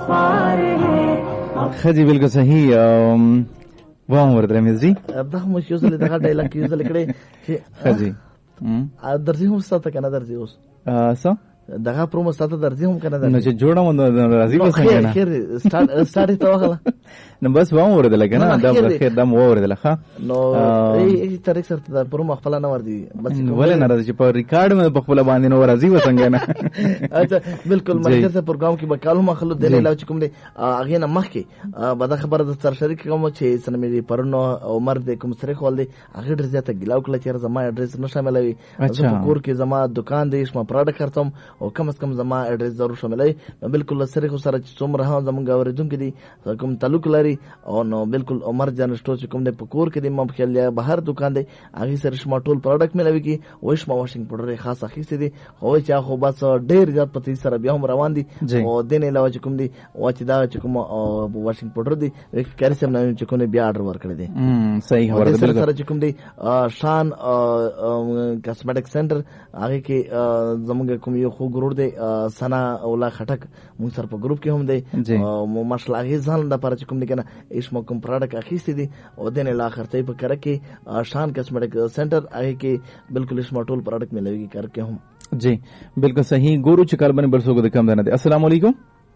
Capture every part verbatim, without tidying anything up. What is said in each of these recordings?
ख्वार है. خدي بالکل صحیح وام ورته مې زی دغه مو یو ځل دغه ډایلاګ یو ځل کړي چې خدي درځي هم ستاسو کنه درځي اوس څه دغه پرومو ستاسو درځي هم کنه درځي نو چې جوړه مونږ راځي بس خیر خیر سٹارټ سٹارټ ته وغلا نو بس وام ورته لګنه دا خیر دا مو ورته لخه نو ای طریق سره د پرومو خپل نه وردی بس ولې نه راځي په ریکارډ مې په خپل باندې نو راځي وسنګ نه اچھا بالکل مګر ته پروګرام کې بکالو مخلو د نه لاو چې کوم دی اغه نه مخ کې به د خبره د سر شریک کوم چې سن مې پرنو عمر د کوم سره خول دی هغه ډیر زیاته ګلاو کله چې زما اډرس نه شاملوي په کور کې زما دکان دی شمه پروډکټ خرڅم او کم از کم زما اډرس ضرور شاملوي بالکل سره خو سره چې څومره هم زمونږ اوریدونکو دي کوم تعلق لري او نو بالکل عمر جان سٹور چې کوم دی په کور کې دی مم خیال یا بهر دکان دی هغه سره شمه ټول پروډکټ ملوي کی وښ ما واشنګ پاوډر خاص اخیسته دي خو چې خو بس ډیر زیات پتی سره بیا هم روان دي او دنه علاوه چې کوم دی او چې دا چې کوم واشنګ پاوډر دی کیلشیم نه چې کوم بیا آرډر ورکړی دی صحیح خبره ده بالکل سره چې کوم دی شان کاسمیټک سنټر هغه کې زموږ کوم یو خو ګرور دی سنا اولا خټک مون سره په ګروپ کې هم دی او ماشاءالله هغه ځان د پر چې کوم دی کنه ایش مو کوم پروډکټ اخیسته دي او دنه لا خرڅي په کړه کې شان کاسمیټک سنټر هغه کې بالکل اس ماټول پروډکٹ ملوي کر کے ہم جی بالکل صحیح گورو چکال بن برسو کو کم دینا دے السلام علیکم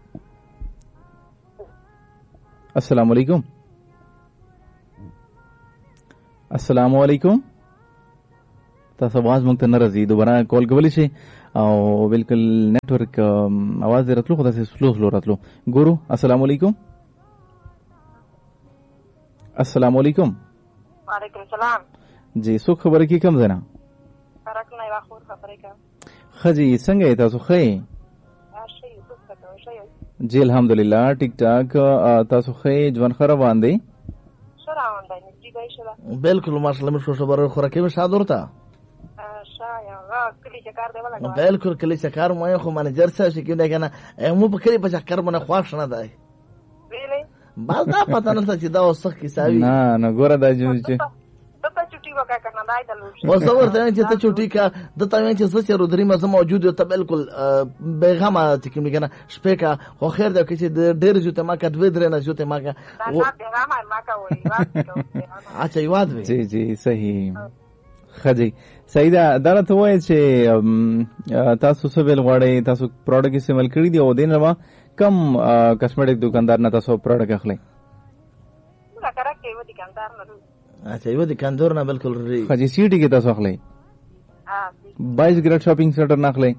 السلام علیکم السلام علیکم تاسو आवाज مونږ ته نه راځي دوباره کال کولی شي او بالکل نیٹ ورک आवाज راتلو خو تاسو سلو سلو راتلو ګورو السلام علیکم السلام علیکم وعلیکم السلام جی څو خبره کی کم زنه فرق نه واخور خبره کا خجی څنګه تاسو خې جی الحمدلله ټیک ټاک تاسو خې ځوان خره باندې سره باندې جی گئی شلا بالکل ماشاءالله مشو خبره خوراکي به شاد ورته شایا کلی چکار دی ولا بالکل کلی چکار مې خو منیجر سره شي کېنه کنه مو په کلی په چکر باندې خواښ نه دی ویلې باز دا پته نه چې دا وسخ کې ساوي نه نه ګوره دا چې ته چټي وکا کنه دای ته لوش مو زور ته چې ته چټي کا د تا وین چې زه رودري مزه موجود ته بالکل بیغمه تکم کنه شپه خو خیر دا چې ډیر جوته ما کډ و درې نه جوته ما کا نه بیغمه ما کا وای اچھا یواد وی جی جی صحیح خجی سیدا دا ته وای چې تاسو څه ویل غواړئ تاسو پروډکټ استعمال کړی دی او دین روا کم کاسمیټک دکاندار نه تاسو پروډکټ اخلي دا کرا کې و دکاندار نه اچھا یو دکاندار نه بالکل ری خجی سیټی کې تاسو اخلي ها بایس ګریډ شاپینګ سنټر نه اخلي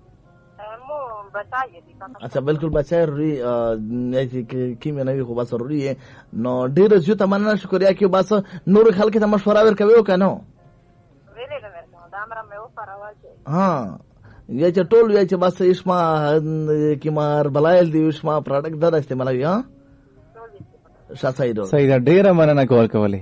مو بچای دي اچھا بالکل بچای ری چې کی مې نه خو بس ری نو ډیر زیو ته مننه شکریا کې بس نور خلک ته مشوره ورکوي کنه ویلې دا ورته دا امر مې و فراوال ها یا چې ټول یا چې بس اسما کی مار بلایل دی اسما پروډکټ دا استعمالوي ها شاسایدو سیدا ډیر مننه کول کولې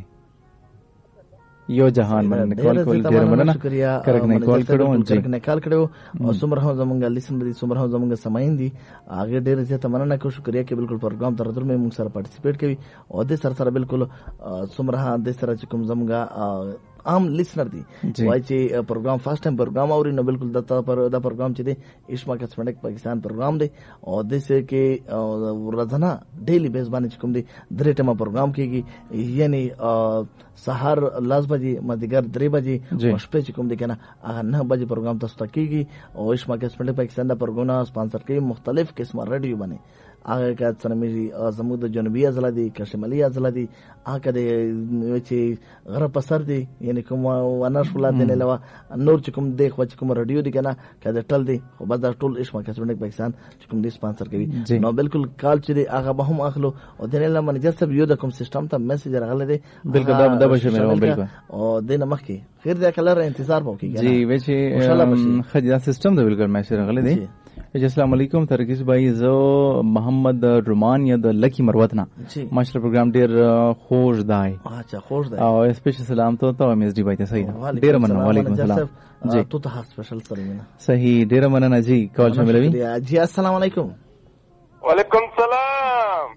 یو جهان مننه کول کول ډیر مننه شکریا کرک نه کال کړو چې کرک نه کال کړو او سمره هم زمونږ لیسن دي سمره هم زمونږ سماین دي هغه ډیر زیاته مننه کو شکریا کې بالکل پروګرام تر تر مې موږ سره پارټیسیپیټ کوي او د سر سره بالکل سمره د سره چې کوم زمونږ عام لیسنر دي وای چې پروګرام فرست ټایم پروګرام اوري نو بالکل دته پر دا پروګرام چې دی اشما کاسمیټک پاکستان پروګرام دی او د سه کې ورځنا ډیلی بیس باندې کوم دی درې ټیمه پروګرام کیږي یعنی سحر لاس بجې مدیګر درې بجې او شپه چې کوم دی کنه هغه نه بجې پروګرام تاسو ته کیږي او اشما کاسمیټک پاکستان دا پروګرام سپانسر کوي مختلف قسمه رادیو باندې هغه کا څنګه زموږ د جنوبي ازلا دي کشمالي ازلا دي هغه د چې غرب پسر دي یعنی کوم وناش ولادت نه لوا نور چې کوم دی خو چې کوم رادیو دي کنه کله ټل دي خو بس دا ټول اسما کاسمیټک پاکستان چې کوم دي سپانسر کوي نو بالکل کال چې دی هغه به هم اخلو او د نه منیجر صاحب یو د کوم سیستم ته میسج راغلی دی بالکل دا د بشه مې بالکل او د نه مخکي خیر دا کلر انتظار مو کیږي جی وچې خجا سیستم دا بالکل میسج راغلی دی السلام علیکم ترکیز بھائی زو محمد رومان یا د لکی مروتنا ماشاءالله پروګرام ډیر خوش دی اچھا خوش دی او سپیشل سلام ته ته ام ایس ڈی بھائی ته صحیح ډیر مننه وعلیکم السلام جی تو ته سپیشل سلام صحیح ډیر مننه جی کال شاملوي جی السلام علیکم وعلیکم السلام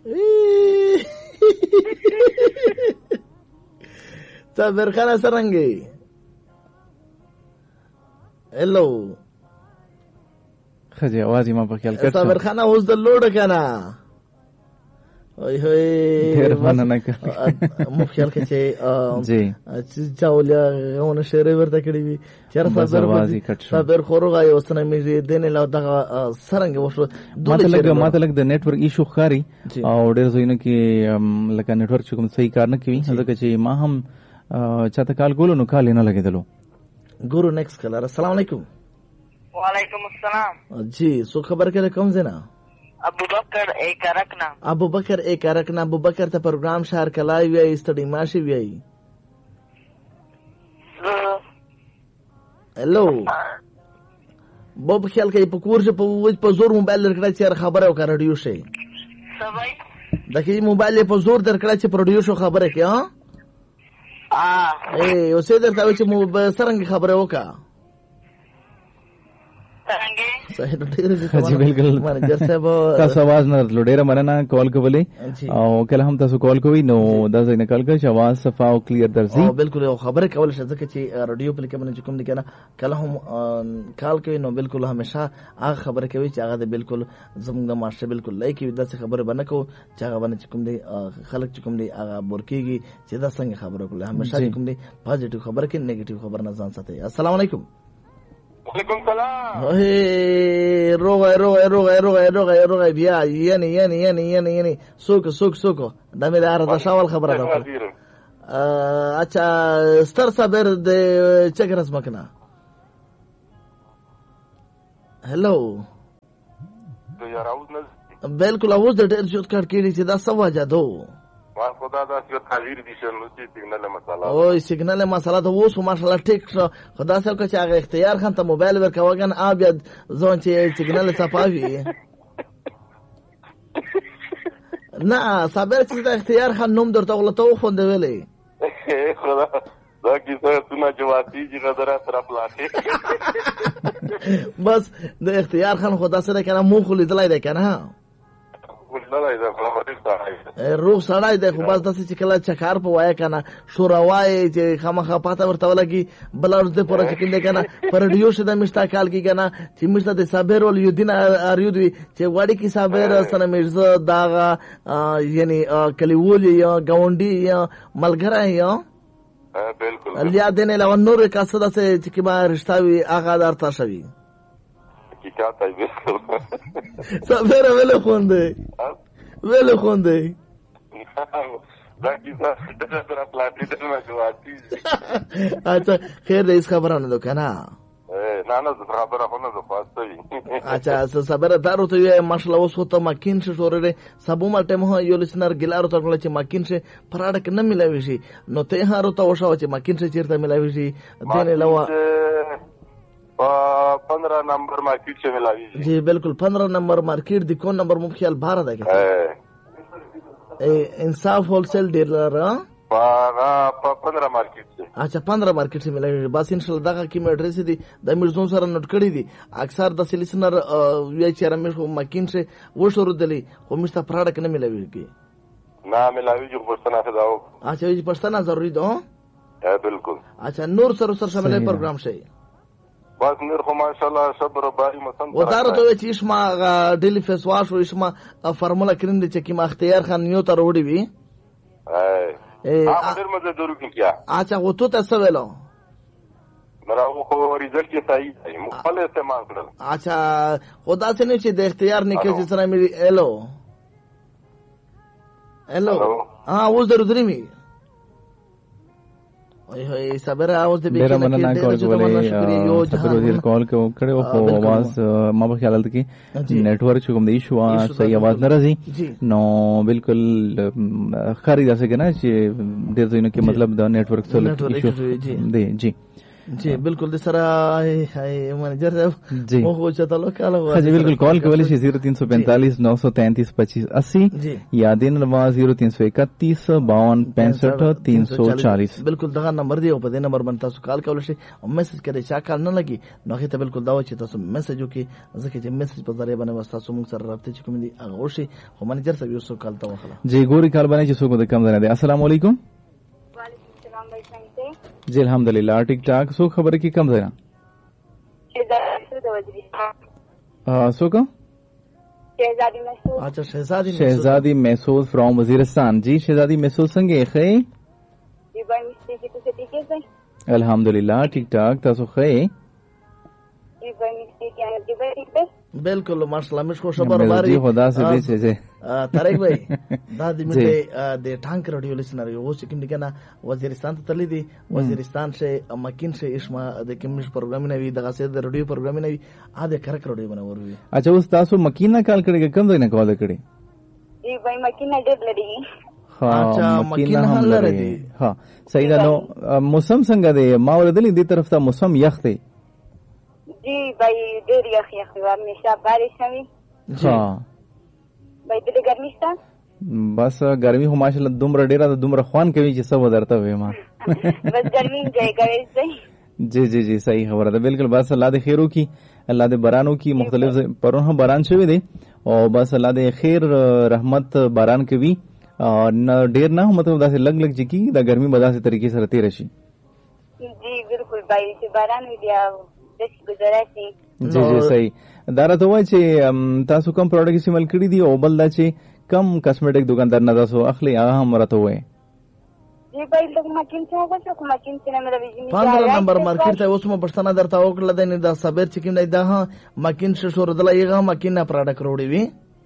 صابر خان سرنګي هلو خجی आवाज ما په خیال کړ صابر خان اوس د لوډ کنه ओए होए ډېر مننه مو خیال کې چې جی چې چاولیا غوونه شری ورته کړی وي چر صبر صبر خورغه یو سنه مې دین له دغه سرنګ وشو مطلب مطلب د نتورک ایشو خاري او ډېر زینو کې لکه نتورک چې کوم صحیح کار نه کوي ځکه چې ما هم چاته کال کولو نو کال نه لګیدلو ګورو نیکسٹ کلر السلام علیکم وعلیکم السلام جی سو خبر کړه کوم زنا ابو بکر ایک رکنا ابو بکر ایک رکنا ابو بکر ته پروګرام شهر کلای وی استډی ماشي وی هلو بوب خیال کوي په کور چې په په زور موبایل درکړه چې خبره وکړه رادیو شي سبای دغه موبایل په زور درکړه چې په رادیو شو خبره کوي ها ا اے اوسه درته چې مو سرنګ خبره وکړه جی بالکل تاسو आवाज نه درلو ډیره مننه کال کولې او کله هم تاسو کال کوئ نو دا ځای نه کال کوي چې आवाज صفا او کلیر درځي او بالکل یو خبره کول شته چې رادیو په لکه باندې کوم دي کنه کله هم کال کوي نو بالکل همیشه هغه خبره کوي چې هغه بالکل زموږ د ماشه بالکل لای کوي دا خبره باندې کو چې هغه باندې کوم دي خلک چې کوم دي هغه ورکیږي چې دا څنګه خبره کوله همیشه کوم دي پازیټیو خبره کې نیگیټیو خبر نه ځان ساتي السلام علیکم وعلیکم سلام اے روغه روغه روغه روغه روغه روغه بیا یعنی یعنی یعنی یعنی یعنی سوک سوک سوک دا مې دار د شاول خبره ده اچھا ستر صبر د چکرس مکنا هلو یار اوس نه بالکل اوس د ډیر شوت کټ کړي چې دا سوا جادو واه خدا دا چې تغییر دي شنو چې سیګنل مساله او سیګنل مساله ته اوس ماشاءالله ټیک خدا سره چې هغه اختیار خان ته موبایل ورکوګن ا بیا ځون چې سیګنل صفاوي نه صبر چې اختیار خان نوم درته ولته خو دی ویلې خدا دا کیسه سنا جواتی چې غدره طرف لاخه بس د اختیار خان خدا سره کنه مو خو لیدلای دی کنه روغ سړی دی خو بس داسې چې کله چکار په وایه که نه شوروای چې خامخا پاته ورته ولګي بله ورځ دی پوره چې کوم دی که نه په رډیو شده میشته کال کې که نه چې میشته د صابر ولایالدین اریود وي چې غواړي کې صابر سره میرزه دغه یعنی کلیوال یا ګاونډي یا ملګری یا بالکل لیا دین علاوه نور کاسه داسې چې کومه رشته وي هغه درته شوي حقیقت ہے بالکل صابر ویلے خونده ویلے خونده دا کیسه د سره پلاټی د مجواتی اچھا خیر دې خبرانه دو کنه نه نه خبره خو نه فاستوي اچھا صابر دارو ته یې ماشاءالله اوس ته ماکین شورره سبو ماټه مه یو لسنر ګلارو ته کله چې ماکین شه پراډک نه ملاوي شي نو ته هارو ته وشو چې ماکین شه چیرته ملاوي شي دین لوا पंद्रह नंबर मार्केट से मिलावी जी बिल्कुल पंद्रह नंबर मार्केट दी कौन नंबर मुख्याल भारत है क्या इंसाफ होलसेल डीलर पंद्रह मार्केट से अच्छा पंद्रह मार्केट से मिलावी बस इंशाल्लाह दगा की में एड्रेस दी द मिर्जों सर नोट करी दी अक्सर द लिसनर ये चेहरा में मकीन से वो शुरू दली वो मिस्ता प्रोडक्ट न मिलावी की ना मिलावी जो पछताना से दाओ अच्छा ये पछताना जरूरी दो बिल्कुल अच्छा नूर सर सर शामिल प्रोग्राम से بس نور خو ماشاءالله صبر باری مسن ودارو ته چې اسما ډیلی فیس واش او اسما فرمولا کریم دي چې کی اختیار خان نیو تر وړي وي اے اخر مزه درو کې کیا اچھا و تو تاسو ویلو مراو خو ریزلټ کې صحیح دی مخالف استعمال کړل اچھا خدا سے نه چې د اختیار نه کې چې سره مې الو الو ها اوس درو درې می ای صبر اوس د ډیر مننه کول کولې صبر وزیر کال کړو په आवाज ما په خیال کې نتورک کوم دی شو صحیح आवाज نه راځي نو بالکل خاري داسې کنه چې ډیر ځینو کې مطلب د نتورک سره دی جی جی بالکل د سره هاي منیجر جی مو خو چتلو کاله جی بالکل کال کولې شي صفر تین سو پینتالیس نو سو تینتیس پچیس اسی یا دین نمبر صفر تین سو اکتیس باون پینسٹھ تین سو چالیس بالکل دغه نمبر دی او په دې نمبر باندې تاسو کال کولای شئ او میسج کړئ چې کال نه لګي نو هغه ته بالکل دا و چې تاسو میسج وکړئ ځکه چې میسج په ذریعہ باندې واسطه سو موږ سره رابطه چې کوم دي هغه شي خو منیجر صاحب یو څو کال ته وخلا جی ګوري کال باندې چې څوک د کم زنه دی السلام علیکم وعلیکم السلام بھائی څنګه جی الحمدلله ټیک ټاک سو خبره کی کم زنه اداره د وزیر ا سو کا शहजादी महसूस अच्छा शहजादी शहजादी महसूद फ्रॉम वजीरिस्तान। जी शहजादी महसूद संगे खे जी भाई मिस्टी की तुझे ठीक है सही अल्हम्दुलिल्लाह ठीक ठाक तासो खे जी भाई मिस्टी की आने जी भाई ठीक है बिल्कुल माशाल्लाह मिशको खबर बारी जी खुदा से दे से जे तारिक भाई دا د منټه د ټانک رادیو لسنر یو چې کوم دغه وزیرستان ته تللی دي وزیرستان شه مکین شه اسما د کوم پروګرام نه وی دغه سه د رادیو پروګرام نه وی ا د کرک رادیو بنور وی اچھا اوس تاسو مکینا کال کړي کوم ځای نه کال کړي जी भाई मकीना ډېر لري اچھا مکینا هم لري ها صحیح ده نو موسم څنګه دی ما ولدل دي طرف ته موسم یخ دی जी भाई ډېر یخ یخ و همیشه بارش وي ها भाई دې ګرمي شته بس ګرمي هم ماشاءالله دومره ډیره ده دومره خوان کوي چې سب درته وي ما بس ګرمي ځای کوي صحیح جی جی جی صحیح خبره ده بالکل بس الله دې خیرو کی الله دې بارانو کی مختلف پرون هم باران شوی دی او بس الله دې خیر رحمت باران کوي او ډیر نه مطلب داسې لګ لګ چکی دا ګرمي بداسه طریقې سره تیر شي जी बिल्कुल भाई چې باران وي بیا د گزاره شي جی جی صحیح دا راته وای چې تاسو کوم پروډکټ استعمال کړی دی او بل دا چې کم کاسمیټک دکاندار نه تاسو اخلي هغه هم راته وای जी भाई लोग मकीन से होगा तो मकीन से ना मेरा बिजली پندرہ نمبر مارکیټ ته اوس مو پښتنه درته وکړه د نه د صبر چې کوم دا ها مکین شه شور دلا یغه مکین نه پروډکټ وروړي وی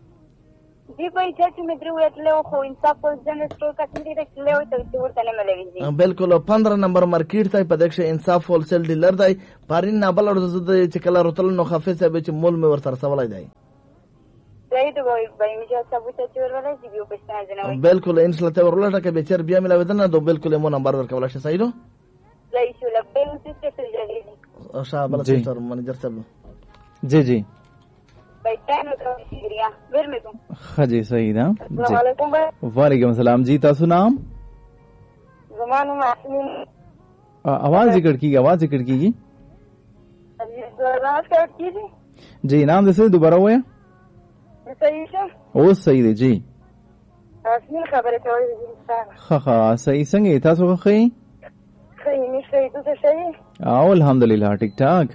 जी भाई چې مې درو اتلو خو انصاف په ځنه سټور کټلې راکلې وي ته چې ورته نه ملوي بالکل پندرہ نمبر مارکیټ ته په دغه انصاف هولسیل ډیلر دی پارین نه بل ورته د چې کله رتل نو خفه څه به چې مول مې ورته سوالای دی صحیح دی وای بای مې چې تاسو ته چې ورولای چې یو پښتنه جنوي بالکل ان شاء الله ته ورولای ټکه به چر بیا ملاوي دنه دو بالکل مو نمبر ورکول شي صحیح نو صحیح شو لبل څه څه جوړی شاه بل سیستر منیجر صاحب جی جی भाई टाइम तो शुक्रिया फिर मैं तुम हाँ जी सही ना अस्सलाम वालेकुम भाई वालेकुम सलाम जी तासु नाम जमानो में आसमीन आवाज जिक्र की आवाज जिक्र की जी नमस्कार कीजिए जी नाम जैसे दोबारा हुआ सही है ओ सही है जी आसमीन खबर है हाँ हाँ सही संगे तासु खई सही नहीं सही तो सही आओ अल्हम्दुलिल्लाह ठीक ठाक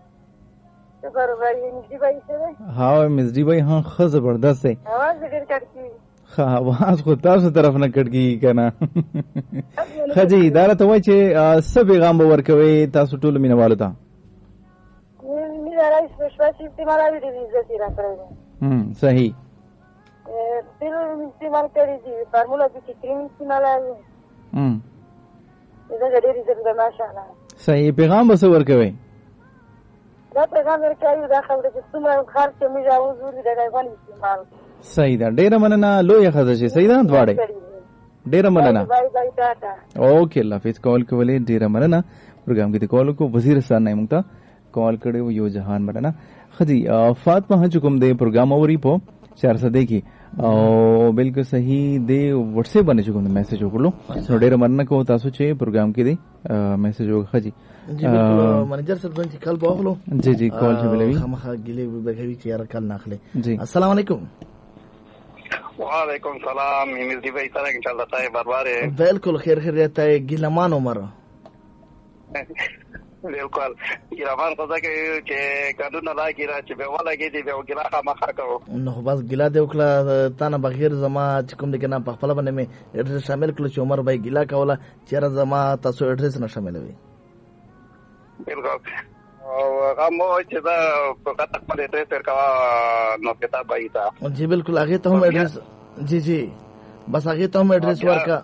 हाँ मिस्री भाई हाँ ख जबरदस्त है आवाज जिक्र करती हाँ आवाज को तासु तरफ न कटकी कना खजी इदारा तो वही चे सब पैगाम बावर कवे तासु टोल मीना वालो था मेरा इस विश्वास इस्तेमाल भी इज्जत ही रख रहे हैं हम्म सही फिर इस्तेमाल करी थी फार्मूला की क्रीम इस्तेमाल है हम्म इधर गड़ी इज्जत का माशाल्लाह सही पैगाम बस वर कवे دا پیغام ورکړی دا خبره چې څومره خرچ مې راو زوري د غیبان استعمال صحیح ده ډیره مننه لوی خزه شي صحیح ده دواړه ډیره مننه بای بای ټاټا اوکې الله حافظ کال کولې ډیره مننه پروګرام کې د کال کو وزیرستان نه مونږ ته کال کړو یو جهان مننه خدي فاطمه حکم دې پروګرام اوري په چار سده کې او بالکل صحیح دی واتس اپ باندې کوم میسج وکړو نو ډیره مننه کوم تاسو چې پروګرام کې دی میسج وکړي جی بالکل منیجر صاحب څنګه کال بوغلو جی جی کال چې ملوي خامخا ګلې بغوي چې یار کال ناخله جی السلام علیکم وعلیکم سلام میمز دی بھائی سره ان شاء الله صاحب بارباره بالکل خیر خیریت ہے ګلمان عمر بالکل ګلمان خو ځکه چې قانون نه لاګی را چې به ولا کې دی به ګلا خامخا کوو نو بس ګلا دی وکړه تا نه بغیر زما چې کوم دي کنه په خپل باندې مې اډرس شامل کړل چې عمر بھائی ګلا کوله چیرې زما تاسو اډرس نه شاملوي بالکل او هغه مو چې دا په کټک په دې تر کا نو کتاب بای تا جی بالکل هغه ته هم اډرس جی جی بس هغه ته هم اډرس ورکا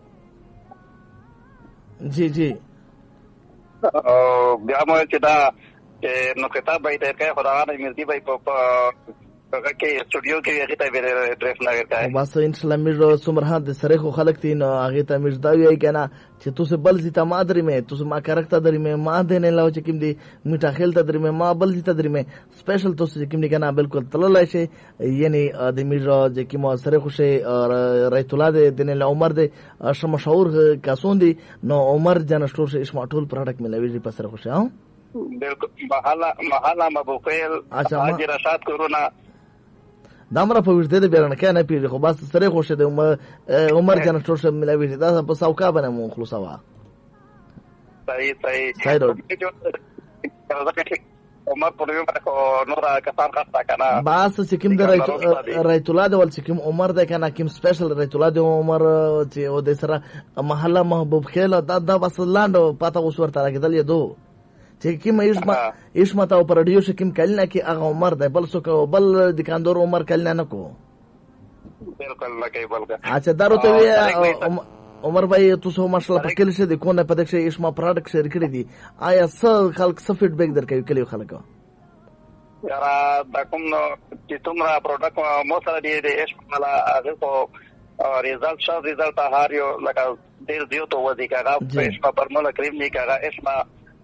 جی جی او بیا مو چې دا نو کتاب بای ته کې خدای نه مې دی بای په هغه کې سټوډیو کې هغه ته ویل اډرس نه ورکای بس ان شاء الله مې سمرها د سره خو خلک تین هغه ته مې دا وی کنه چې تاسو بل زیته ما درې مې تاسو ما کارکټر درې مې ما دینه لاو چې کوم دي میټه خیل ته درې مې ما بل زیته درې مې سپیشل تاسو چې کوم دي کنه بالکل تللای شي یعنی د میرا چې کوم سره خو شي رایت الله د دین له عمر د شم مشهور کاسون دي نو عمر جن سٹور شي اسما ټول پروډکټ ملوي په سره خو شي ها بالکل محله محله مبوقیل حاجی رشاد کورونا دامره په ورته د بیرنه کنه پیږي خو بس سره خوشه د عمر جن ټول شم ملوي دا په سوکا باندې مو خلاصوا صحیح صحیح صحیح عمر پورې کو نور کسان خاصه کنه باس چې کوم د رایت الله د ول چې کوم عمر د کنه کوم سپیشل رایت الله د عمر چې او د سره محله محبوب خیل دا د بس لاندو پاته اوس ورته راګدل یدو چې کوم ایشما ایشما ته پر رادیو شکم کلنه کې هغه عمر د بل څوک بل دکاندار عمر کلنه نه کو بالکل نه کوي بلګه اچھا درو ته عمر بھائی تاسو ماشاءالله په کله شه د کو نه په دغه ایشما پروډکټ شیر کړی دي آیا څه خلک څه فیډبیک درکوي کلی خلکو یاره دا کوم چې تمرا پروډکټ مو سره دی د ایشما لا هغه کو ریزلټ شو ریزلټ هار یو لکه ډیر دیو ته ودی کاغه ایشما پرمولا کریم نه کاغه ایشما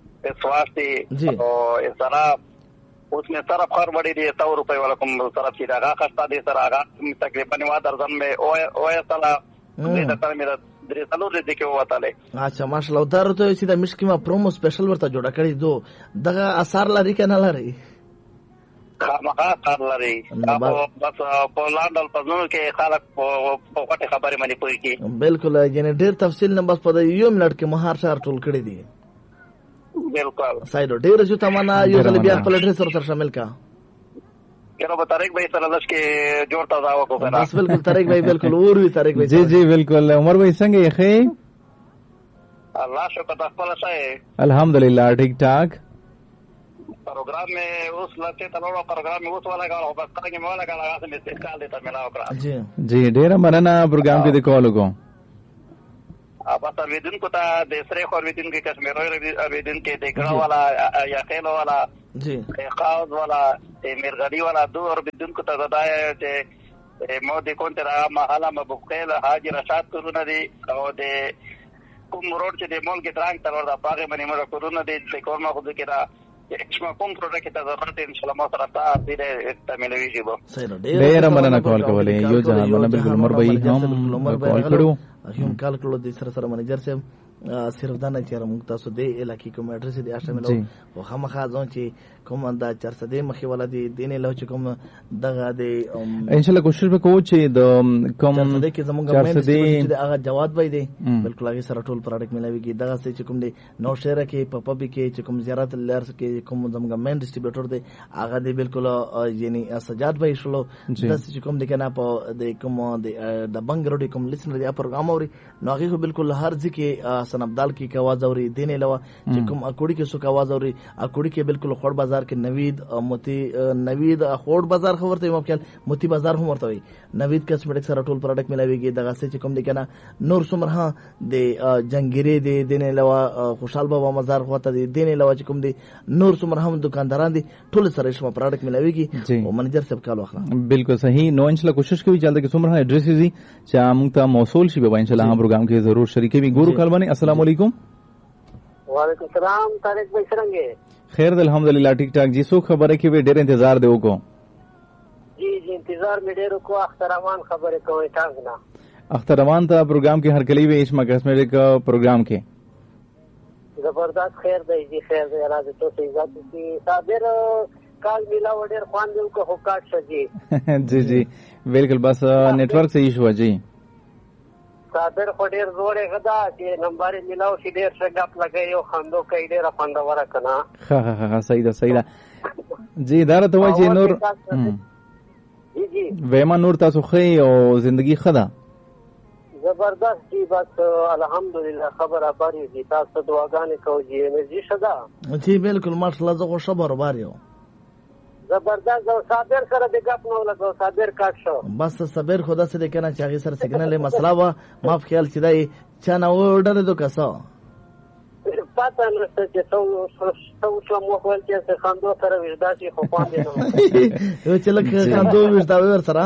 سواستی او اسرا اس میں طرف خر بڑی دی سو روپے والا کم طرف کی داغا خستا دی سر آغا تقریباً وا درزن میں اوے سلا دې تر میرا درې سلو دې کې وته لې اچھا ماشاءالله دار ته چې د مشکی ما پرومو سپیشل ورته جوړ کړی دو دغه اثر لري کنه لري خامخا کار لري او بس په لاندل پزنو کې خلک په وخت خبرې مانی پوي کی بالکل یعنی ډیر تفصیل نه بس په یو منټ کې مهار شهر ټول کړی دی بالکل سایدو ډیر جو تمنا یو غل بیا خپل ډیر سره شامل کا یره به طارق بھائی سره لش کې جوړتا دا وکړه کنه بس بالکل طارق بھائی بالکل اور وی طارق بھائی جی جی بالکل عمر بھائی څنګه یې خې الله شکر تاسو په لاسه الحمدلله ٹھیک ٹھاک प्रोग्राम में उस लगते तलोड़ा प्रोग्राम में उस वाला का बस करेंगे मैं वाला का लगा से मिस्टेक डाल देता मिला ओकरा जी जी ढेर मनना प्रोग्राम के कॉल को अब अरविंदन को ता दूसरे को अरविंदन के कश्मीर अरविंदन के देखने वाला या खेल वाला जी खास वाला मिरगड़ी वाला दो अरविंदन को तदाए जे मोदी कौन तेरा महला मबुखेल हाजी रशाद करूना दी और दे कुम रोड से दे मॉल के ट्रैक तलोड़ा पागे मनी मरा करूना दी ते कोरमा खुद के रा एक्समा कोम प्रोडक्ट ته ضرورت ان شاء الله ما سره تا دې ته ملوي بو ډیر مننه کول کولې یو ځان مننه بالکل عمر بھائی هم کال کړو هم کال کړو د سره سره منیجر صاحب صرف دا نه چیرې موږ تاسو د علاقې کوم اډرس دی اشه ملو او خامخا ځون چې کوم دا چار سو دې مخې ولا دی دینه لو چې کوم دغه دی ان شاء الله کوشش وکړو چې د کوم چار سو دې کې زموږ مین چې هغه جواد بھائی دی بالکل هغه سره ټول پروډکټ ملويږي دغه چې کوم دی نو شهر کې په پبي کې چې کوم زیارت لارس کې کوم زموږ مین ډسټریبیوټر دی هغه دی بالکل یعنی سجاد بھائی شلو د چې کوم دی کنه په د کوم د بنګ روډ کوم لیسنر دی پروګرام اوري نو هغه بالکل هر ځکه سنبدال کی आवाज اوري دینه لوا چې کوم اکوړي کې څوک आवाज اوري اکوړي کې بالکل خور بازار کې نوید موتی نوید خور بازار خبرته مو خپل موتی بازار هم ورته وي نوید کسمټک سره ټول پروډکټ ملاويږي دغه څه چې کوم دی کنه نور سمره د جنگيري دی دینه لوا خوشحال بابا مزار خواته دی دینه لوا چې کوم دی نور سمره هم دکانداران دي ټول سره شمه پروډکټ ملاويږي او منیجر صاحب کال واخلا بالکل صحیح نو ان شاء الله کوشش کوي جلد کې سمره ایڈریس دي چې موږ ته موصول شي به ان شاء الله هم پروګرام کې ضرور شریک وي ګورو کال باندې السلام علیکم وعلیکم السلام طارق بھائی څنګه خیر الحمدلله ٹھیک ٹھاک جی سو خبره کې به ډېر انتظار دیو کو جی جی انتظار مې ډېر کو اخترمان خبره کوي تاسو نه اخترمان ته پروګرام کې هر کلی وي اسما کسمټک پروګرام کې زبردست خیر دی جی خیر دی راځي ته عزت کی صابر کال ملا وړر خوان دیو کو حکات شجی جی جی بالکل بس نیٹ ورک سے ایشو جی صابر خو ډیر زورې غدا چې نمبر ملاو شي ډیر څنګه خپل لګي او خندو کوي ډیر خوندور کنه ها ها ها صحیح ده صحیح ده جی دا ته وایي چې نور جی جی وېما نور تاسو خې او زندگی خدا زبردست جی بس الحمدلله خبر اباری دي تاسو دعاګانې کوو جی انرژي شدا جی بالکل ماشاءالله زه خو خبر باریو زبردست او صابر سره د غپ نو لګو صابر کاټ شو بس صابر خدا سره کنه چې هغه سره سیګنل مسله وا ماف خیال چې دای چا نه وډر دو کسا پاتہ نشته چې څو څو څو مو خپل چې خاندو سره وځداسي خو پام دی یو چې لکه خاندو وځدا ور سره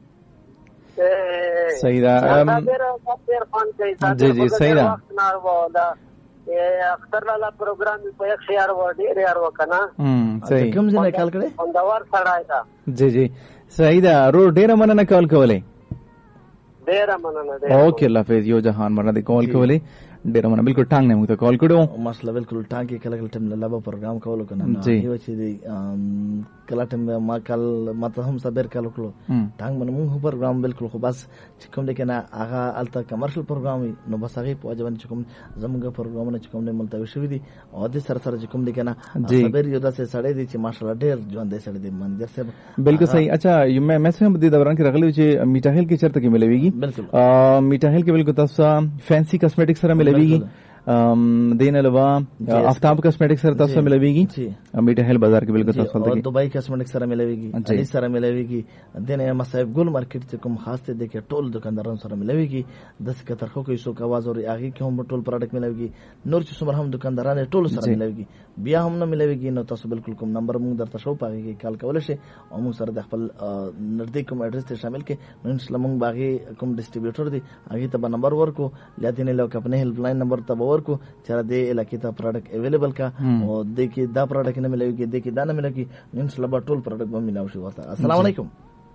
صحیح ده صابر صابر خان کوي جی جی صحیح ده اختر لاله پروګرام په یک شهر و ډیر یار وکنه هم صحیح کوم ځای کال کړي خوندور سړای تا جی جی صحیح ده رو ډیر مننه کال کولې ډیر مننه ډیر اوکے الله حافظ یو جهان مرنه کال کولې ډیر مننه. بالکل ټانګ نه موږ ته کال کړو. ماشاءالله بالکل ټانګ کې کله کله ټیم له لبا پروګرام کولو کنه جی یو چې دی کله ټیم ما کال ماته هم صبر کولو کړو ټانګ باندې موږ پروګرام بالکل خو بس چې کوم دی کنه هغه الته کمرشل پروګرام نو بس هغه په وجه باندې چې کوم زموږ پروګرامونه چې کوم دی ملتوي شوی دي او د سره سره چې کوم دی کنه صبر یو داسې سړی دی چې ماشاءالله ډیر ژوند دی سړی دی منځر صاحب. بالکل صحیح. اچھا یو مې مې هم د دوران کې راغلی چې میټاهل کې چرته کې ملويږي. میټاهل کې بالکل تاسو فینسی کاسمیټک سره ملويږي. دین علاوه آفتاب کاسمیټک سره تاسو ملويږي. میټاهل بازار کې بالکل تاسو ته دبئی کاسمیټک سره ملويږي. علي سره ملويږي. دین مصاحب ګل مارکیټ ته کوم خاص ته د کې ټول دکاندارانو سره ملويږي. د څه تر خو کې سو کاواز او هغه کې هم ټول پروډکټ ملويږي. نور چې څومره هم دکانداران ټول سره ملويږي بیا هم نه ملويږي. نو تاسو بالکل کوم نمبر موږ درته شو پاږي کې کال کول شي او موږ سره د خپل نردي کوم اډرس ته شامل کې نو ان شاء الله موږ باغي کوم ډیسټریبیوټر دی هغه ته نمبر ورکو لاتینه لو خپل هیلپ لاین نمبر ته ورکو چې د علاقې ته پروډکټ اویلیبل کا او د کې دا پروډکټ نه ملويږي د کې دا نه ملوي ان شاء الله ټول پروډکټ به ملاوي شي ورته. السلام علیکم.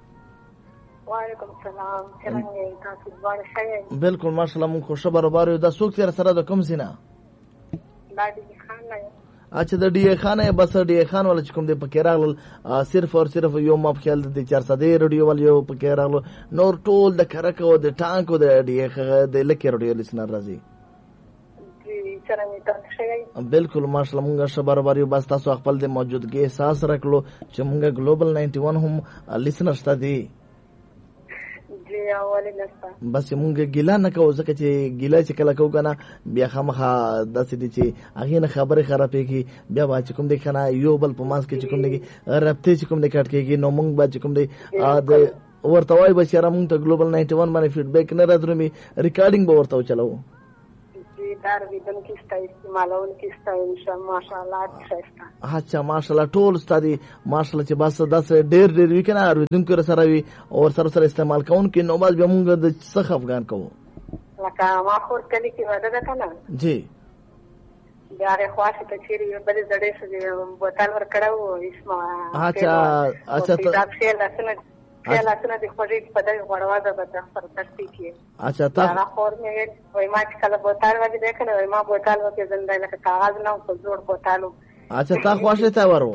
وعلیکم السلام. څنګه تاسو باندې؟ بالکل ماشاءالله موږ خوشو برابر یو. دا څوک تیر سره د کوم سینا؟ باندې خان نه. اچھا د ډی خانه بس ډی خان ولا چې کوم د پکې راغل صرف او صرف یو ماپ خیال د چار سده رادیو ول یو پکې راغل نور ټول د کرک او د ټانک او د ډی د لکه رادیو لسنر راځي. جی څنګه تاسو شئ؟ بالکل ماشاءالله موږ ش برابر یو. بس تاسو خپل د موجودګي احساس راکړو چې موږ ګلوبل نائنٹی ون هم لسنر شته دي. جی اول نستا بس موږ ګیلا نه کوو ځکه چې ګیلا چې کله کوو کنه بیا خامخا داسې دي چې هغه نه خبره خرابې کی بیا با چې کوم دي کنه یو بل په ماس کې چې کوم دي رابطه چې کوم دي کټ کېږي نو موږ با چې کوم دي د ورته وای بشره موږ ته ګلوبل نائنٹی ون باندې فیډبیک نه راځرمي ریکارډینګ به ورته چلاو. دار ویدن کیستا استعمالون کیستا ماشاءالله ښایسته. اچھا ماشاءالله ټول ستادي ماشاءالله چې بس داس ډېر ډېر وکنه ارویدونکو سره وي او سره سره استعمال کوون کې نو باز به موږ د څخ افغان کوو لکه ما خور کلی کې ودا ده کنه جی بیا خواشه ته چیرې بل زړې سره بوتل ور کړو اسما. اچھا اچھا دا خیر لاسنه خیر لاسنه د خوږی په دغه غړواده به د خپل تشتی کې. اچھا تا دا خور مې وای ما چې کله بوتل ودی ده کنه وای ما بوتل وکړ زنده لکه کاغذ نه په جوړ بوتالو. اچھا تا خواشه ته ورو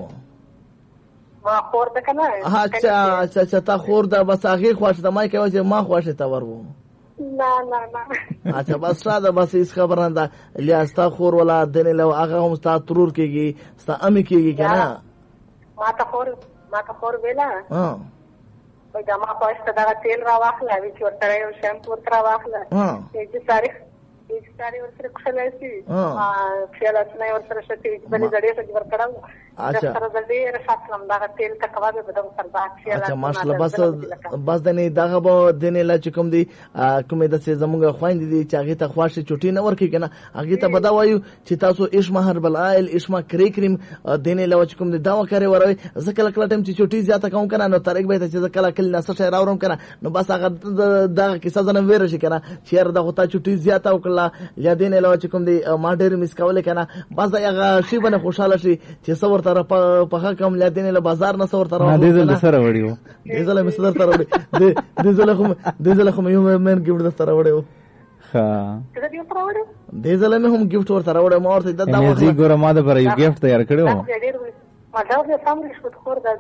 ما خور ده کنه. اچھا اچھا اچھا تا خور ده بس هغه خواشه ته ما کوي چې ما خواشه ته ورو. نه نه نه اچھا بس ساده بس هیڅ خبره نه ده لیا ستا خور ولا دنه لو هغه هم ستا ترور کېږي ستا امي کېږي کنه. ما ته خور ما ته خور ویلا ها وای دا ما پښته دا تیل را واخله وی چې ورته یو شیمپو تر واخله چې تاریخ چې تاریخ ورسره کښلای شي ا خیال اسنه ورسره شته چې بلې زړې څه ورکړم. اچھا سره د دې رساتلم دا تیل تکوا به بدو سر دا خیال. اچھا ماشاءالله بس بس د نه دغه به د نه لا چې کوم دي کومه د څه زمونږ خويند دي چې هغه ته خواشه چټي نه ورکی کنه هغه ته بدا وایو چې تاسو اشما هربل آیل اشما کری کریم د نه لا چې کوم دي دا وکړي وروي ځکه کله ټیم چې چټي زیاته کوم کنه نو طریق به چې کله کله نس شهر اورم کنه نو بس هغه دا کیسه زنه ویره شي کنه شهر د غوتا چټي زیاته وکړه یا دین لا چې کوم دي ما ډېر مس کول کنه بس هغه شی باندې خوشاله شي چې څور طرف په کم لا دین له بازار نه څور طرف دې زله سره وړیو دې زله مې سره وړي دې زله خو دې زله خو یو من ګفت سره وړیو. ها دې زله مې هم ګفت ورته راوړم ما ورته دا دا زی ګوره ما د پر یو ګفت تیار کړو ما دا د سامریش په خور دا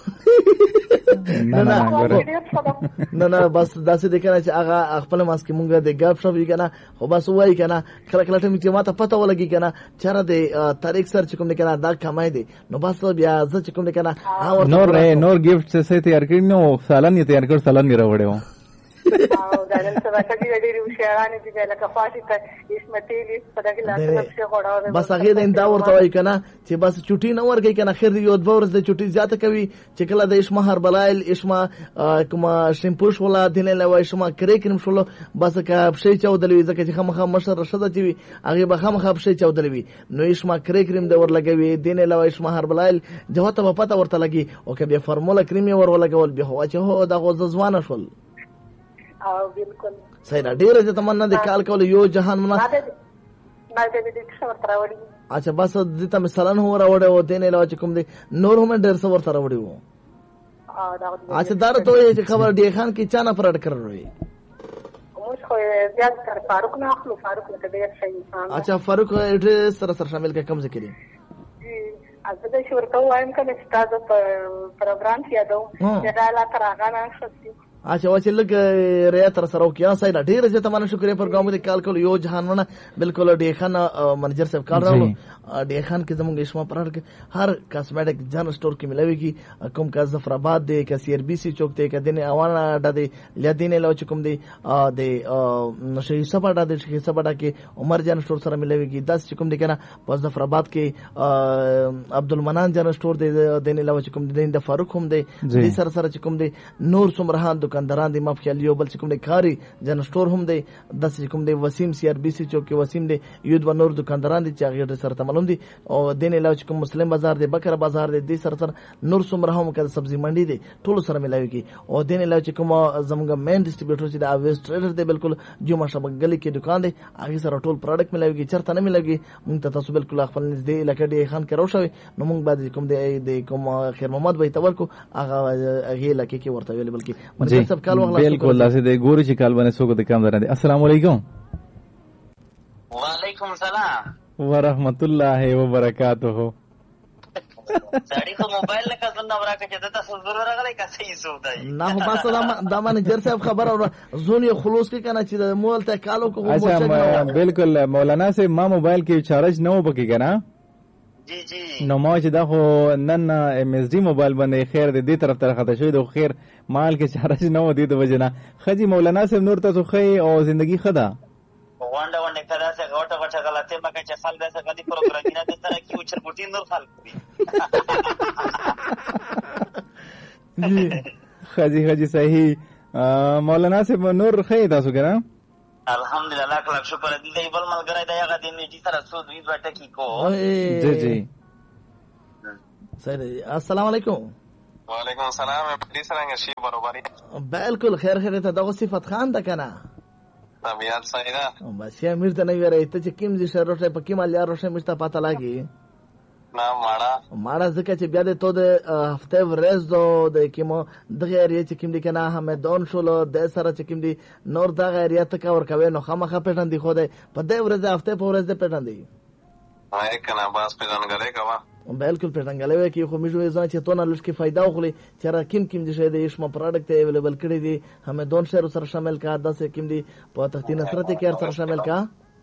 نه نه نه بس داسې د کنه چې هغه خپل ماسک مونږه د ګاپ شپ یې کنه خو بس وای کنه کله کله ټیم چې ماته پته ولګي کنه چر د تاریخ سر چې کوم نه کنه دا کمای دی نو بس بیا ځکه چې کوم نه کنه نور نور ګفت څه تیار کړی نو سالن یې تیار کړ سالن یې راوړیو. او دا نن سبا کې ډېری وشارانه دي لکه خاصه ته اسمتېلی په دغه لاسه څه غوړاوه بس هغه د انده ورته وای کنه چې بس چټي نه ورګي کنه خیر یو د ورځ د چټي زیاته کوي چې کله د اشما هربلایل اشما کومه شیمپوش ولا دینه له اشما کرې کریم شول بس کا بشي چودلوي ځکه چې خامخا مشر رشد چوي هغه به خامخا بشي چودلوي نو اشما کرې کریم د ور لګوي دینه له اشما هربلایل جوته په پته ورته لګي او کبه فرموله کریم ور ولګول به هوا چې هو د غوځ ځوانه شول. او بالکل صحیح ډیره ته تمنا د کال کول یو جهان منا ما دې دې څه ورته راوړي. اچھا بس دې ته مثلا هو راوړې و دینه لا چې کوم دې نور هم ډیر څه ورته راوړي وو. ا دا اچھا دا ته چې خبر دی خان کې چانه پرړ کړی مو خو زیات تر فاروق نه اخلو. فاروق لکه ډېر ښه انسان. اچھا فاروق ایډریس سره سره شامل کې کم ذکر دي جی از د شورته وایم کنه چې تاسو په پروګرام کې یادو چې دا لا تر هغه نه شتي. اچھا واچ لګ ریات سره سره کیا سایه ډیر زه تمنه شکرې پروګرام دې کال کول یو جهانونه بالکل ډیخان منیجر صاحب کار راو ډیخان کې زموږ اسما پرړ کې هر کاسمیټک جن سٹور کې ملويږي کوم کا ظفر آباد دې کا سی ار بي سي چوک ته کدن اوانه ډ دې لدینه لو چکم دې د شهي سبا د شهي سبا کې عمر جن سٹور سره ملويږي داس چکم دې کنه په ظفر آباد کې عبدالمنان جن سٹور دې دینه لو چکم دې د فاروق هم دې دې سره سره چکم دې نور سمرهان دکانداران دې ماف خیال یو بل چکم دې کاری جن سٹور هم دې داس چکم دې وسیم سی ار بي سي چوک کې وسیم دې یو د نور دکانداران دې چاغې سره تملوم دي او دین علاوه کوم مسلم بازار دی بکر بازار دی د سر سر نور سمره هم کده سبزی منډي دی ټول سره ملایوي کی او دین علاوه کوم زمګه مین ډسټریبیوټر چې د اویس ټریډر دی بالکل جمعه شبه گلی کې دکان دی هغه سره ټول پروډکټ ملایوي کی چرته نه ملایوي مونږ ته تاسو بالکل خپل نږدې لکه دی خان کرو شوی نو مونږ بعد کوم دی د کوم خیر محمد به تور کو هغه هغه لکه کې ورته ویل بلکې مرګ سب کال وغلا بالکل لاسه دی ګوري چې کال باندې سوګه د کام درنه السلام علیکم. وعلیکم السلام ورحمت الله وبرکاته. سړی خو موبایل نه کزن نه ورکه چې د تاسو ضرور راغلی که صحیح سو دی نه خو بس دا دا منیجر صاحب خبر اور زون یې خلوص کې کنه چې د مول ته کالو کو اچھا بالکل مولانا سے ما موبایل کې چارج نه وبکی کنه جی جی نو ما چې دا خو نن ام اس ڈی موبایل باندې خیر دې دې طرف ته خطا شوی د خیر مال کې چارج نه و دي د وجنه خجی مولانا سے نور تاسو خی او زندگی خدا وانډه وانډه کدا څه غوټه غوټه غلطه مکه چې خلک داسې غدي پروګرامینه د سره کې او چرګوټي نور خلک دي جی خجی خجی صحیح مولانا سے نور خی تاسو کنه الحمدلله لاک لاک شکر دې بل ملګری دا هغه دې چې سره سود وی وټه کی کو جی جی صحیح. السلام علیکم. وعلیکم السلام. دې څنګه شي برابرۍ بالکل خیر خیر ته دغه صفات خان ده کنه طبیعت صحیح ده بس یا میر ته نه ویری ته چې کیم دي شروع په کیم مال یار روشه مشته پاته لاګي نه ماړه ماړه ځکه چې بیا د تو د هفته ورځ دو د کیمو دغه اړیا چې کیم دي کنه هم دون شولو د سره چې کیم دي نور دغه اړیا ته کا ور کوي نو خامخه پټن دي خو ده په د ورځ هفته په ورځ ده پټن دي وای کنه باس پټن غلې کوا بالکل پټن غلې کې خو مجو ځان چې تو نه لږ کې فائدہ وخلي چې را کیم کیم دي شه د یشم پروډکټ اویلیبل کړی دي هم دون شهر سره شامل کا داسې کیم دي په تختی نصرت کې سره شامل کا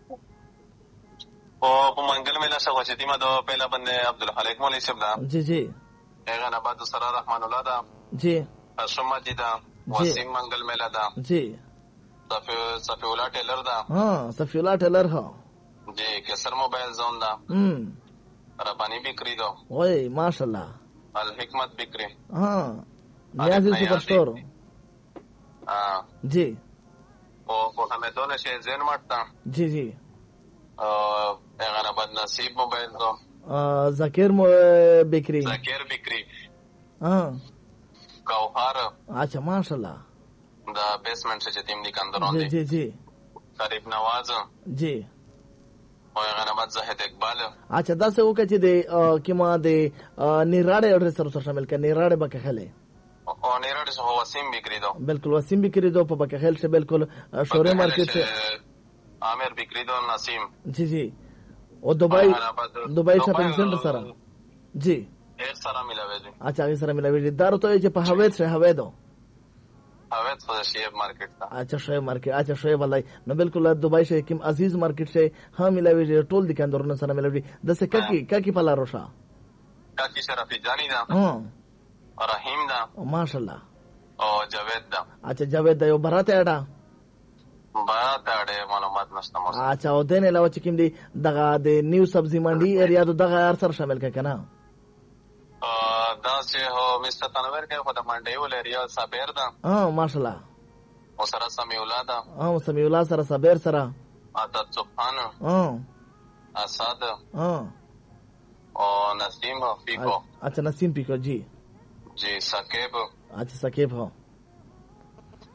او په منګل میلا څخه چې دیمه د پهلا باندې عبدالخالق مولوی صاحب دا جی جی هغه نه بعد سره رحمان الله دا جی اشم مجید دا وسیم منګل میلا دا جی صفی صفی الله ټیلر دا ها صفی الله ټیلر ها جی کسر موبایل زون دا هم ربانی بکری دا وای ماشاءالله الحکمت بکری ها نیازی سپر سٹور ها جی او په حمدونه شه زین مارتا جی جی هغه نه بعد نصیب موبایل دا ذکر بکری ذکر بکری ها گوهر اچھا ماشاءالله دا بیسمنٹ سے تیم دی کندرون دی جی جی قریب نواز جی او هغه نه بعد زاهد اقبال اچھا دا څه وکړه چې د کما د نیراړې اډرس سره شامل کړي نیراړې بکخله او نیراړې سره وسیم بکری دا بالکل وسیم بکری دا په بکخل سے بالکل شورے مارکیٹ سے عامر بکری دا نسیم جی جی او دبئی دبئی شاپنگ سنټر سره جی ډیر سره ملاوي دي اچھا هغه سره ملاوي دي دارو ته چې په هویت سره هویت دو هویت خو شیب مارکیټ تا اچھا شیب مارکیټ اچھا شیب والله نو بالکل دبئی شي کوم عزیز مارکیټ شي ها ملاوي دي ټول دکاندارونو سره ملاوي د څه ککی ککی پلا روشا ککی شرفی جانی دا ها رحیم دا ماشاءالله او جاوید دا اچھا جاوید دا یو براته اډا بارات اړه معلومات نشته مو اچھا او دنه علاوه چې کوم دي دغه د نیو سبزی منډي ایریا دغه هر سره شامل کړه کنه ا دا چې هو مستر تنویر کې خو د منډي ول ایریا صابر دا ها ماشاءالله او سره سمي اولاد ها سمي اولاد سره صابر سره عادت سبحان ها اسد ها او نسیم فیکو اچھا نسیم فیکو جی جی سکیب اچھا سکیب ہو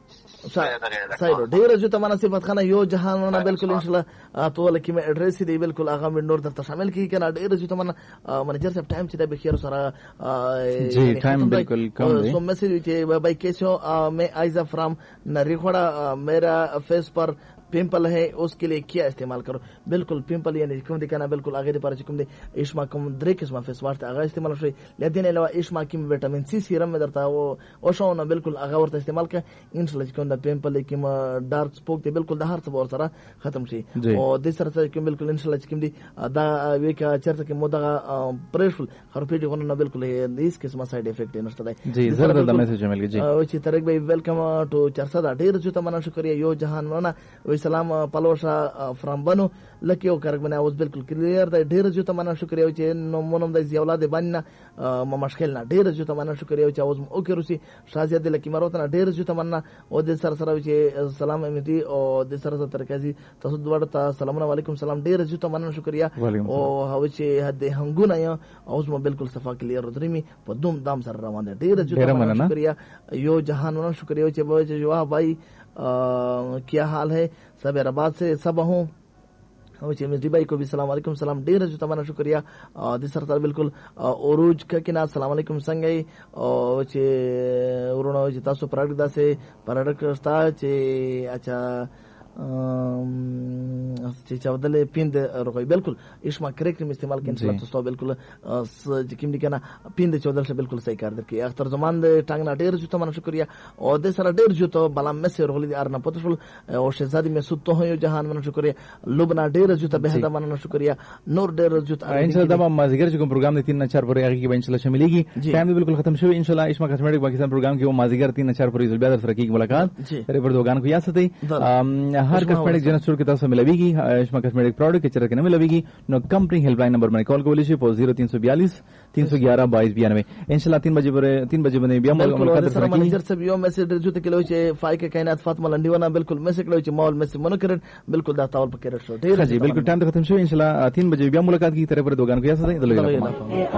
صحیح ډیر جو ته مناسب صفات خانه یو جهانونه بالکل ان شاء الله ټول کې مې اډرس دی بالکل هغه مې نور درته شامل کی کنه ډیر جو ته من منیجر صاحب ټایم چې د بخیر سره جی ټایم بالکل کم دی سو میسج چې بھائی کیسے ہو میں آئزہ فرام نریخوڑا میرا فیس پر पिंपल है उसके लिए क्या इस्तेमाल करो बिल्कुल पिंपल यानी कोम दिखाना बिल्कुल आगे दे पारे कोम दे इश्मा कोम द्रे किस्म फेस वाश आगे इस्तेमाल शोय लेकिन अलावा इश्मा की विटामिन सी सीरम में दरता वो ओशो ना बिल्कुल आगे और इस्तेमाल का इंशाल्लाह कोम दा पिंपल की डार्क स्पॉट दे बिल्कुल दहर से और सारा खत्म शी और दिस तरह से बिल्कुल इंशाल्लाह कोम दी दा वे का चर्चा के मोदा प्रेफुल खरपे जो ना बिल्कुल इस किस्म साइड इफेक्ट है नस्ता जी जरूर दा मैसेज मिल गई जी ओची तरक भाई वेलकम टू चर्चा दा ढेर जो तमन्ना शुक्रिया यो जहान वना सलाम पलोशा फ्रॉम बनो लकी ओ करक बना बिल्कुल क्लियर दा ढेर जो तमन्ना शुक्रिया चे नो मोनम दा जी औलाद बनना ममशकिल ना ढेर जो तमन्ना शुक्रिया चे ओज ओके रुसी शाजिया दिल की मरोतना ढेर जो तमन्ना ओ दे सर सर चे सलाम एमिति ओ दे सर सर तरकाजी तसद वडता अस्सलाम वालेकुम सलाम ढेर जो तमन्ना शुक्रिया ओ हवचे हद हंगुना या ओज म बिल्कुल सफा क्लियर रुद्रीमी पदुम दाम सर रवान ढेर जो तमन्ना शुक्रिया यो जहान वन शुक्रिया चे बो जो भाई क्या हाल है सब हैदराबाद से सब हूँ मिस्टी भाई को भी सलाम वालेकुम सलाम ढेर जो तमाना शुक्रिया दिसर सर बिल्कुल ओरूज का किना सलाम वालेकुम संगई और चे उरोनो जे तासो प्रागदा से परडकस्ता चे अच्छा चौदले पिंद रोकोई बिल्कुल इश्मा करेक्ट में इस्तेमाल के इंशाल्लाह तो बिल्कुल जिकिम दिकना पिंद चौदल से बिल्कुल सही कर दे के अख्तर जमान दे टांगना ढेर जो तमाना शुक्रिया और दे सारा ढेर जो तो बला में से रोली आरना पतफुल और शहजादी में सुतो हो जहान मन शुक्रिया लुबना ढेर जो तो बेहद मन शुक्रिया नूर ढेर जो इंशाल्लाह दबा माजिगर जो प्रोग्राम ने तीन चार पर आगे की इंशाल्लाह से मिलेगी टाइम भी बिल्कुल खत्म शुरू इंशाल्लाह इश्मा कॉस्मेटिक पाकिस्तान प्रोग्राम की वो माजिगर तीन चार पर जुलबियादर सर की मुलाकात रे पर दोगान को याद सती हर कॉस्मेटिक जनरल स्टोर की तरफ से मिलेगी इश्मा कॉस्मेटिक प्रोडक्ट के चरके न मिलेगी नो कंपनी हेल्पलाइन नंबर में कॉल को लीजिए जीरो तीन सौ बयालीस तीन सौ ग्यारह बाईस बयानवे इंशाल्लाह तीन बजे पर तीन बजे बने बिया मुलाकात मैनेजर से बियो मैसेज जो ते किलो छे फाई के कायनात फातिमा लंडीवाना बिल्कुल मैसेज किलो छे मॉल में से मनकरन बिल्कुल दा तावल पकड़ रखो जी बिल्कुल टाइम खत्म शो इंशाल्लाह तीन बजे बिया मुलाकात की तरफ पर दोगान को या सदा